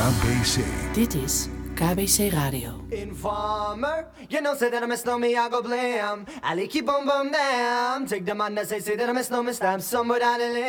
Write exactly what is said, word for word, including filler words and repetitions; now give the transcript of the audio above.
B C. Dit is K B C Radio. Informer, you know say that I miss no me, I go blame. I like you boom boom damn. Take the man that say say that I miss no me stamp. Somewhere down the lane.